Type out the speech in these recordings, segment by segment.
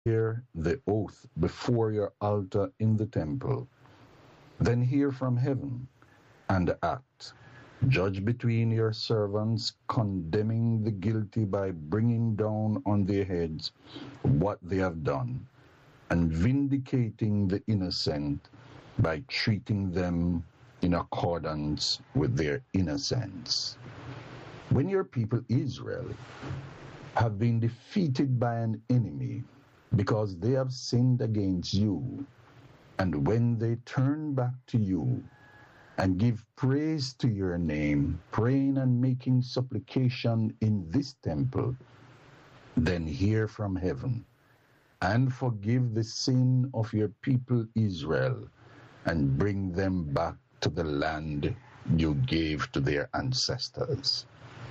hear the oath before your altar in the temple. Then hear from heaven and act. Judge between your servants, condemning the guilty by bringing down on their heads what they have done, and vindicating the innocent by treating them in accordance with their innocence. When your people Israel have been defeated by an enemy because they have sinned against you, and when they turn back to you and give praise to your name, praying and making supplication in this temple, then hear from heaven and forgive the sin of your people Israel and bring them back to the land you gave to their ancestors.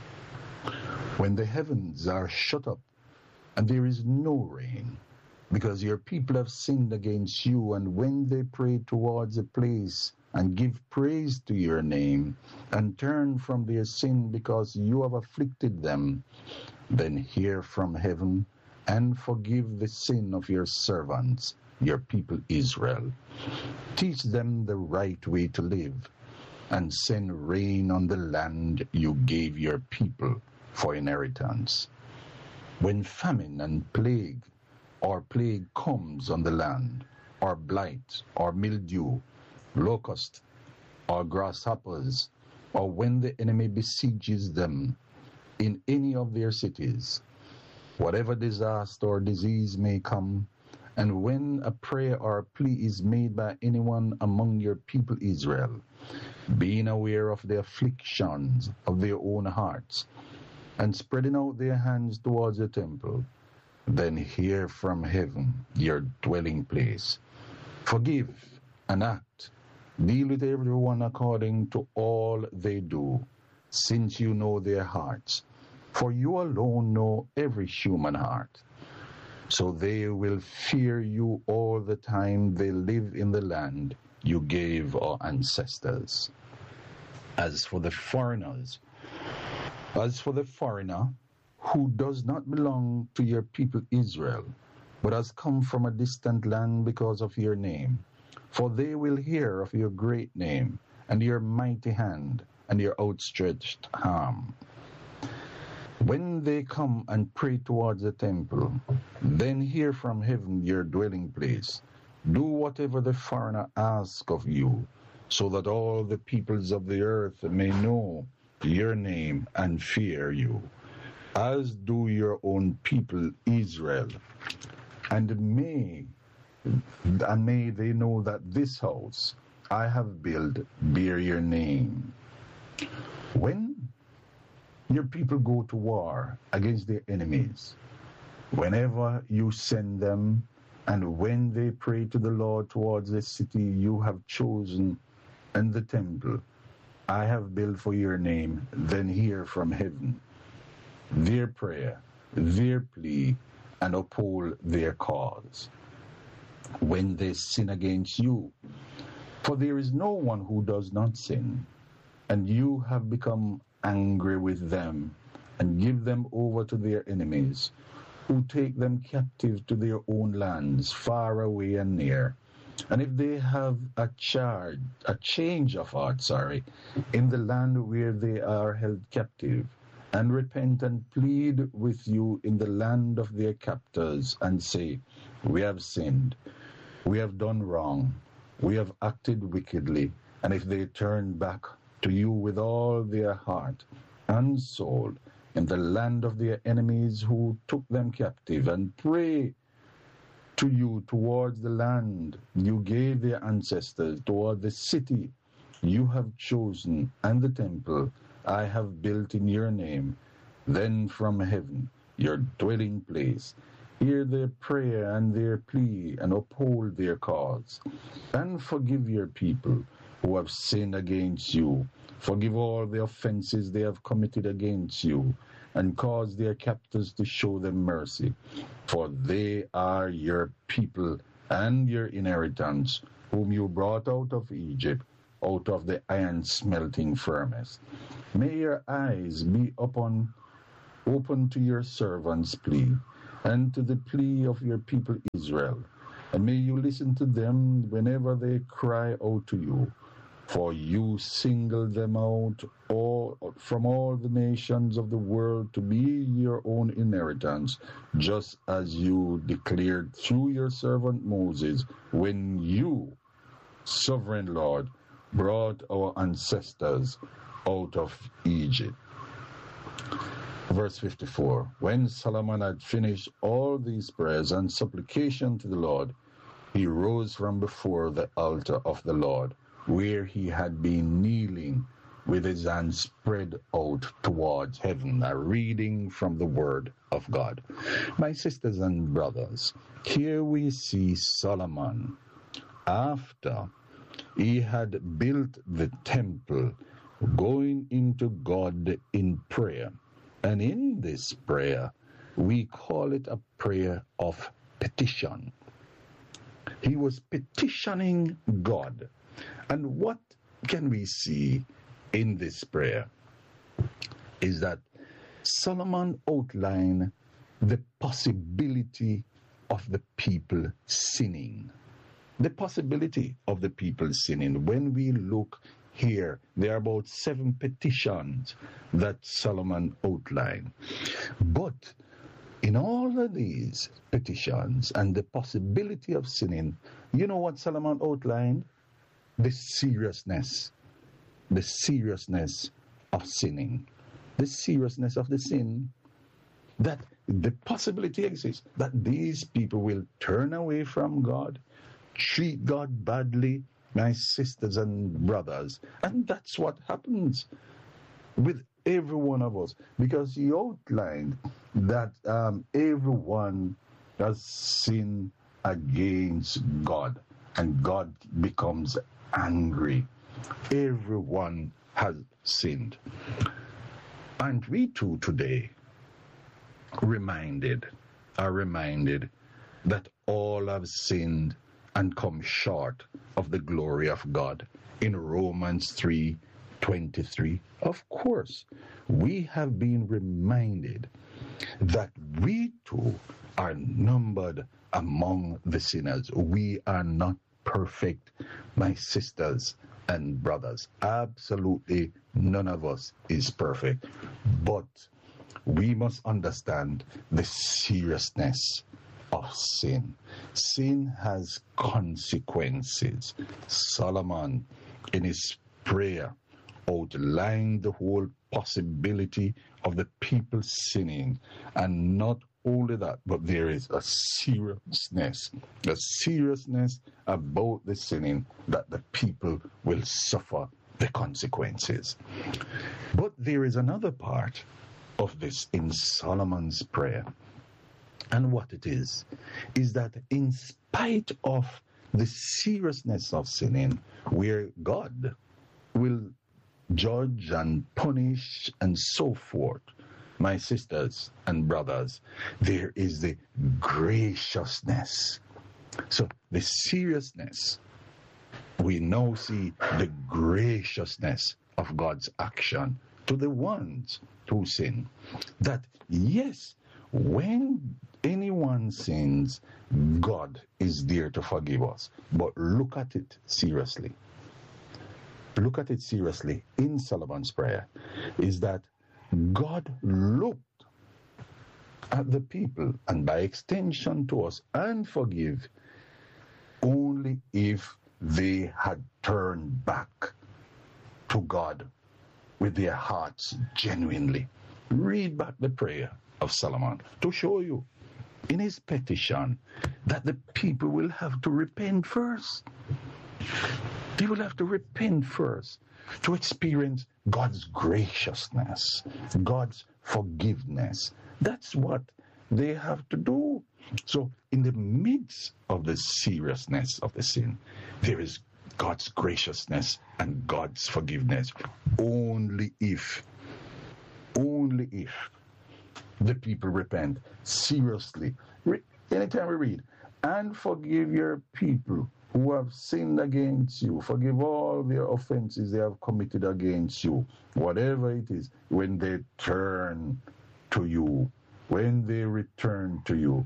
When the heavens are shut up and there is no rain, because your people have sinned against you, and when they pray towards a place and give praise to your name and turn from their sin because you have afflicted them, then hear from heaven and forgive the sin of your servants, your people Israel. Teach them the right way to live, and send rain on the land you gave your people for inheritance. When famine and plague comes on the land, or blight, or mildew, locust, or grasshoppers, or when the enemy besieges them in any of their cities, whatever disaster or disease may come, and when a prayer or a plea is made by anyone among your people Israel, being aware of the afflictions of their own hearts, and spreading out their hands towards the temple, then hear from heaven, your dwelling place. Forgive and act. Deal with everyone according to all they do, since you know their hearts. For you alone know every human heart. So they will fear you all the time they live in the land you gave our ancestors. As for the foreigner who does not belong to your people Israel, but has come from a distant land because of your name, for they will hear of your great name, and your mighty hand, and your outstretched arm. When they come and pray towards the temple, then hear from heaven your dwelling place. Do whatever the foreigner asks of you, so that all the peoples of the earth may know your name and fear you, as do your own people Israel. And may they know that this house I have built bear your name. When your people go to war against their enemies, whenever you send them, and when they pray to the Lord towards the city you have chosen and the temple I have built for your name, then hear from heaven their prayer, their plea, and uphold their cause. When they sin against you, for there is no one who does not sin, and you have become angry with them, and give them over to their enemies, who take them captive to their own lands, far away and near. And if they have a change of heart, in the land where they are held captive, and repent and plead with you in the land of their captors, and say, we have sinned, we have done wrong, we have acted wickedly, and if they turn back to you with all their heart and soul in the land of their enemies who took them captive, and pray to you towards the land you gave their ancestors, toward the city you have chosen, and the temple I have built in your name, then from heaven, your dwelling place, hear their prayer and their plea, and uphold their cause, and forgive your people who have sinned against you. Forgive all the offenses they have committed against you, and cause their captors to show them mercy. For they are your people and your inheritance, whom you brought out of Egypt, out of the iron smelting furnace. May your eyes be open to your servant's plea, and to the plea of your people Israel. And may you listen to them whenever they cry out to you. For you singled them out from all the nations of the world to be your own inheritance, just as you declared through your servant Moses, when you, sovereign Lord, brought our ancestors out of Egypt. Verse 54. When Solomon had finished all these prayers and supplication to the Lord, he rose from before the altar of the Lord, where he had been kneeling with his hands spread out towards heaven, a reading from the word of God. My sisters and brothers, here we see Solomon, after he had built the temple, going into God in prayer. And in this prayer, we call it a prayer of petition. He was petitioning God. And what can we see in this prayer is that Solomon outlined the possibility of the people sinning. The possibility of the people sinning. When we look here, there are about 7 petitions that Solomon outlined. But in all of these petitions and the possibility of sinning, you know what Solomon outlined? The seriousness of sinning, the seriousness of the sin, that the possibility exists that these people will turn away from God, treat God badly, my sisters and brothers. And that's what happens with every one of us, because he outlined that everyone has sinned against God, and God becomes angry. Everyone has sinned. And we too today are reminded that all have sinned and come short of the glory of God. In Romans 3:23, of course, we have been reminded that we too are numbered among the sinners. We are not perfect, my sisters and brothers. Absolutely none of us is perfect. But we must understand the seriousness of sin. Sin has consequences. Solomon, in his prayer, outlined the whole possibility of the people sinning, and not only that, but there is a seriousness about the sinning, that the people will suffer the consequences. But there is another part of this in Solomon's prayer, and what it is that in spite of the seriousness of sinning, where God will judge and punish and so forth, my sisters and brothers, there is the graciousness. So the seriousness, we now see the graciousness of God's action to the ones who sin. That yes, when anyone sins, God is there to forgive us. But look at it seriously. Look at it seriously in Solomon's prayer, is that God looked at the people, and by extension to us, and forgive only if they had turned back to God with their hearts genuinely. Read back the prayer of Solomon to show you in his petition that the people will have to repent first. They will have to repent first to experience God's graciousness, God's forgiveness. That's what they have to do. So in the midst of the seriousness of the sin, there is God's graciousness and God's forgiveness. Only if the people repent seriously. Anytime we read, and forgive your people who have sinned against you, forgive all their offenses they have committed against you, whatever it is, when they turn to you, when they return to you.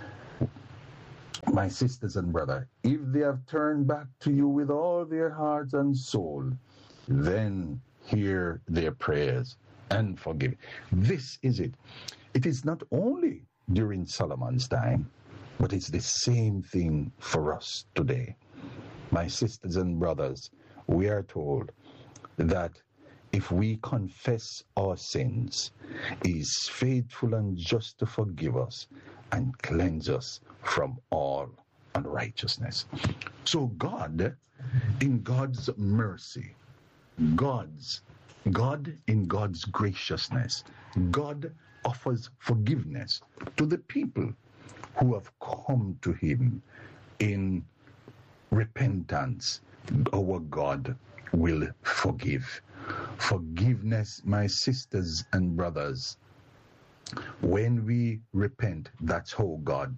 My sisters and brothers, if they have turned back to you with all their hearts and soul, then hear their prayers and forgive. This is it. It is not only during Solomon's time, but it's the same thing for us today. My sisters and brothers, we are told that if we confess our sins, He is faithful and just to forgive us and cleanse us from all unrighteousness. So God, in God's mercy, God in God's graciousness, God offers forgiveness to the people who have come to Him in repentance. Our God will forgive. Forgiveness, my sisters and brothers, when we repent, that's how God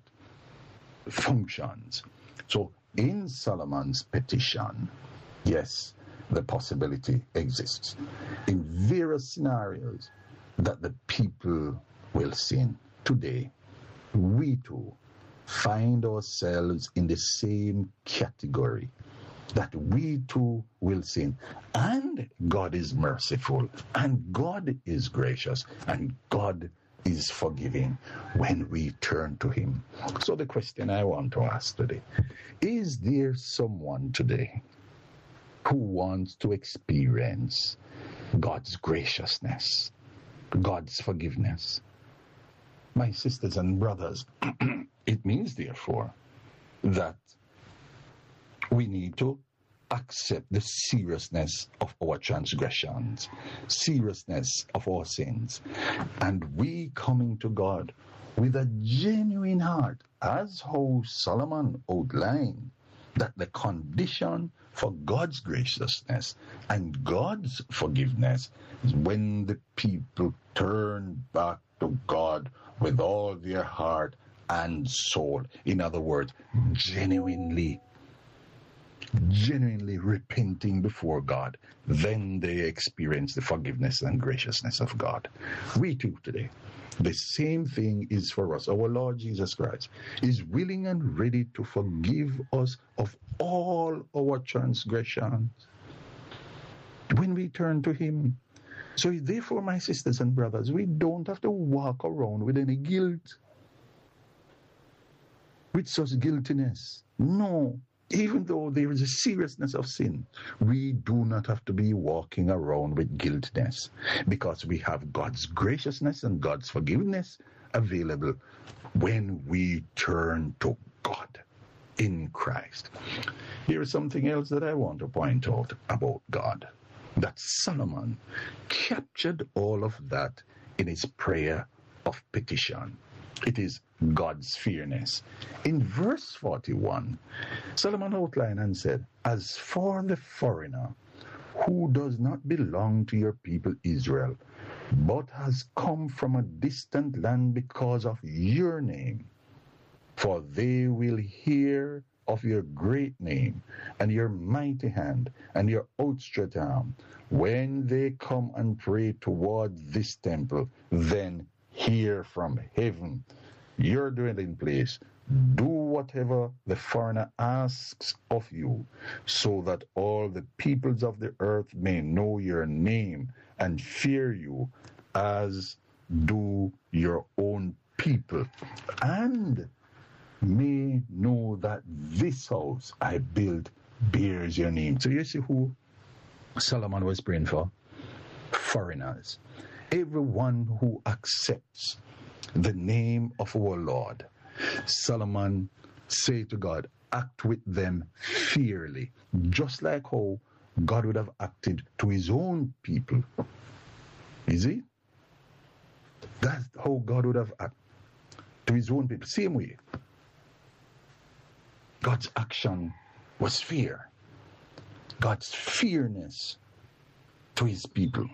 functions. So in Solomon's petition, yes, the possibility exists in various scenarios that the people will sin. Today, we too find ourselves in the same category, that we too will sin. And God is merciful, and God is gracious, and God is forgiving when we turn to Him. So the question I want to ask today, is there someone today who wants to experience God's graciousness, God's forgiveness? My sisters and brothers, it means therefore that we need to accept the seriousness of our transgressions, seriousness of our sins, and we coming to God with a genuine heart, as how Solomon outlined that the condition for God's graciousness and God's forgiveness is when the people turn back to God with all their heart and soul. In other words, genuinely repenting before God, then they experience the forgiveness and graciousness of God. We too today, the same thing is for us. Our Lord Jesus Christ is willing and ready to forgive us of all our transgressions when we turn to Him. So therefore, my sisters and brothers, we don't have to walk around with any guilt, with such guiltiness. No. Even though there is a seriousness of sin, we do not have to be walking around with guiltness, because we have God's graciousness and God's forgiveness available when we turn to God in Christ. Here is something else that I want to point out about God, that Solomon captured all of that in his prayer of petition. It is God's fairness. In verse 41, Solomon outlined and said, "As for the foreigner who does not belong to your people Israel, but has come from a distant land because of your name, for they will hear of your great name and your mighty hand and your outstretched arm. When they come and pray toward this temple, then hear from heaven, your dwelling place. Do whatever the foreigner asks of you, so that all the peoples of the earth may know your name and fear you, as do your own people, and may know that this house I built bears your name." So you see who Solomon was praying for? Foreigners. Everyone who accepts the name of our Lord. Solomon said to God, act with them fairly, just like how God would have acted to his own people. Is it? That's how God would have acted to his own people. Same way. God's action was fair. God's fairness to his people.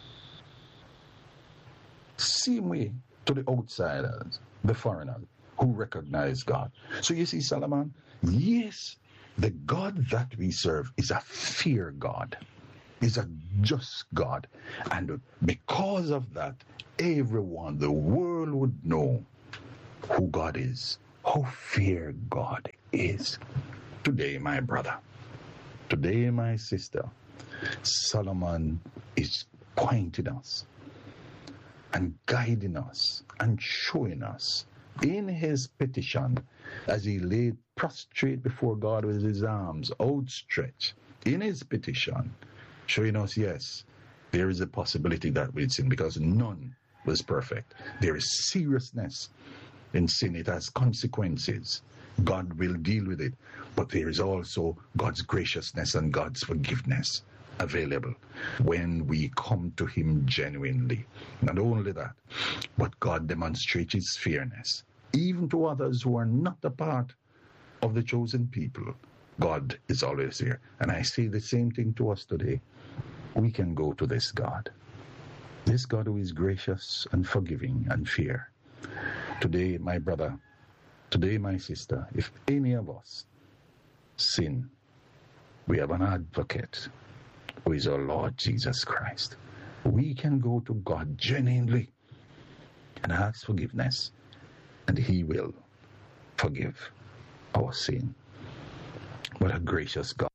Same way to the outsiders, the foreigners who recognize God. So you see, Solomon, yes, the God that we serve is a fair God, is a just God. And because of that, everyone, the world world would know who God is, how fair God is. Today, my brother, today, my sister, Solomon is pointing us and guiding us and showing us in his petition as he lay prostrate before God with his arms outstretched in his petition, showing us, yes, there is a possibility that we'd sin because none was perfect. There is seriousness in sin. It has consequences. God will deal with it. But there is also God's graciousness and God's forgiveness available when we come to him genuinely. Not only that, but God demonstrates his fairness even to others who are not a part of the chosen people. God is always here. And I say the same thing to us today. We can go to this God who is gracious and forgiving and fair. Today, my brother, today, my sister, if any of us sin, we have an advocate who is our Lord Jesus Christ. We can go to God genuinely and ask forgiveness, and he will forgive our sin. What a gracious God.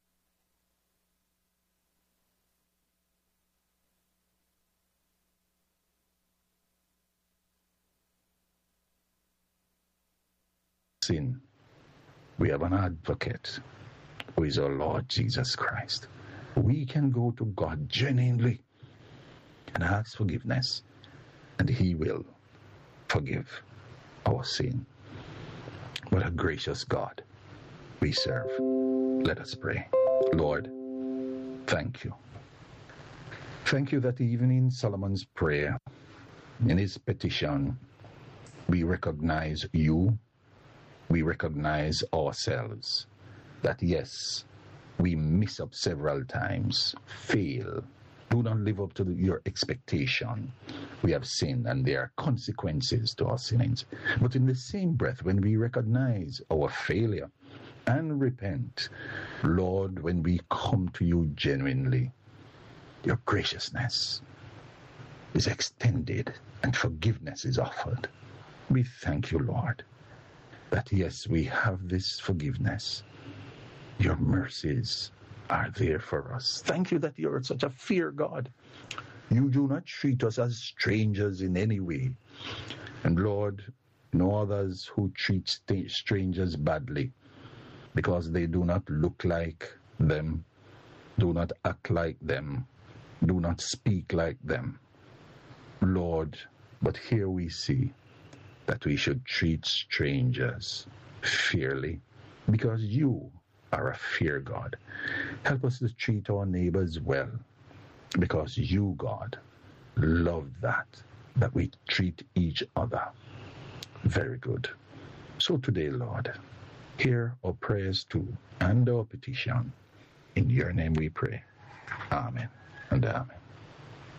Sin, we have an advocate who is our Lord Jesus Christ. We can go to God genuinely and ask forgiveness, and he will forgive our sin. What a gracious God we serve. Let us pray. Lord, thank you. Thank you that even in Solomon's prayer, in his petition, we recognize you, we recognize ourselves, that yes, we mess up several times, fail, do not live up to your expectation. We have sinned and there are consequences to our sins. But in the same breath, when we recognize our failure and repent, Lord, when we come to you genuinely, your graciousness is extended and forgiveness is offered. We thank you, Lord, that yes, we have this forgiveness. Your mercies are there for us. Thank you that you're such a fair God. You do not treat us as strangers in any way. And Lord, no others who treat strangers badly because they do not look like them, do not act like them, do not speak like them. Lord, but here we see that we should treat strangers fairly because you are a fair God. Help us to treat our neighbors well because you, God, love that we treat each other very good. So today, Lord, hear our prayers too and our petition. In your name we pray. Amen and amen.